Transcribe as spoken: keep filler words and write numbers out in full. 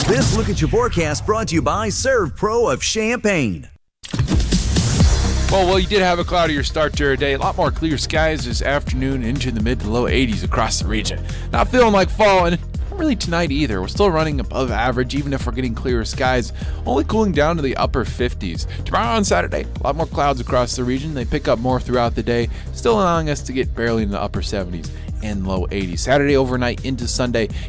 This Look at Your Forecast brought to you by Serve Pro of Champaign. Well, well, you did have a cloudier start to your day. A lot more clear skies this afternoon into the mid to low eighties across the region. Not feeling like fall, and not really tonight either. We're still running above average, even if we're getting clearer skies, only cooling down to the upper fifties. Tomorrow on Saturday, a lot more clouds across the region. They pick up more throughout the day, still allowing us to get barely in the upper seventies and low eighties. Saturday overnight into Sunday,